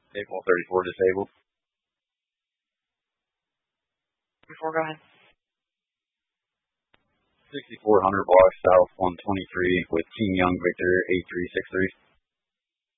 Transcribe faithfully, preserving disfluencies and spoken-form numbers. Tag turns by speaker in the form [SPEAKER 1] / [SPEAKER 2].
[SPEAKER 1] April thirty-four disabled.
[SPEAKER 2] Before, go ahead.
[SPEAKER 1] sixty-four hundred block south one twenty-three with Team Young Victor eight three six three.